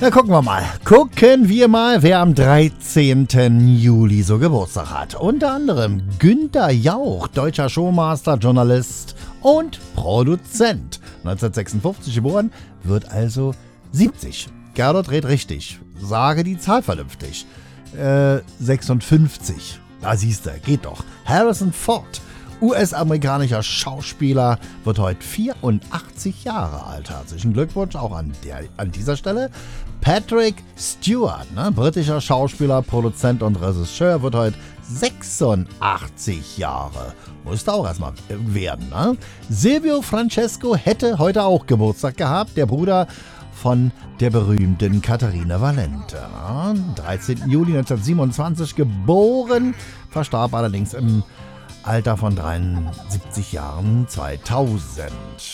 Na, gucken wir mal, wer am 13. Juli so Geburtstag hat. Unter anderem Günther Jauch, deutscher Showmaster, Journalist und Produzent. 1956 geboren, wird also 70. Gerdot redet richtig. Sage die Zahl vernünftig. 56. Da siehst du, geht doch. Harrison Ford, US-amerikanischer Schauspieler, wird heute 84 Jahre alt. Herzlichen Glückwunsch auch an dieser Stelle. Patrick Stewart, britischer Schauspieler, Produzent und Regisseur, wird heute 86 Jahre. Musste auch erstmal werden. Silvio Francesco hätte heute auch Geburtstag gehabt, der Bruder von der berühmten Katharina Valente. 13. Juli 1927 geboren, verstarb allerdings im Alter von 73 Jahren 2000.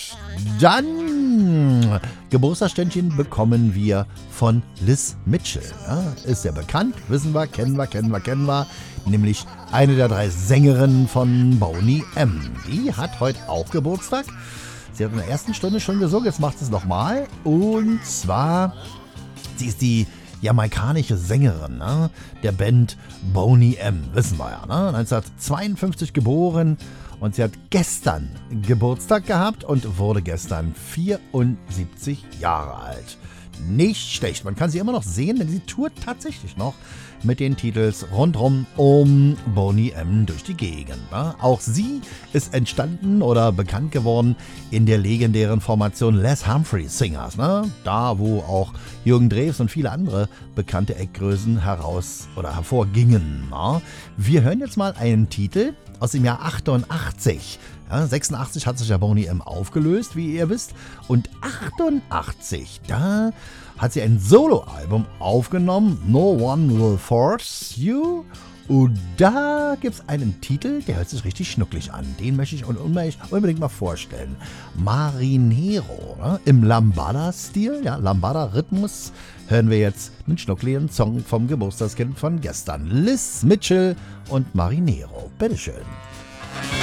Dann Geburtstagsständchen bekommen wir von Liz Mitchell. Ist ja bekannt, wissen wir, kennen wir. Nämlich eine der 3 Sängerinnen von Boney M. Die hat heute auch Geburtstag. Sie hat in der ersten Stunde schon gesungen, jetzt macht sie es nochmal. Und zwar, sie ist die jamaikanische Sängerin der Band Boney M. Wissen wir ja. 1952 geboren und sie hat gestern Geburtstag gehabt und wurde gestern 74 Jahre alt. Nicht schlecht. Man kann sie immer noch sehen, denn sie tourt tatsächlich noch mit den Titels rundrum um Boney M. durch die Gegend. Auch sie ist entstanden oder bekannt geworden in der legendären Formation Les Humphreys Singers. Da, wo auch Jürgen Drews und viele andere bekannte Eckgrößen hervorgingen. Wir hören jetzt mal einen Titel aus dem Jahr 88. 86 hat sich ja Boney M. aufgelöst, wie ihr wisst. Und 88, da hat sie ein Soloalbum aufgenommen, No One Will Force You. Und da gibt es einen Titel, der hört sich richtig schnucklig an. Den möchte ich unbedingt mal vorstellen. Marinero, im Lambada-Stil, Lambada-Rhythmus, hören wir jetzt einen schnuckligen Song vom Geburtstagskind von gestern. Liz Mitchell und Marinero. Bitteschön.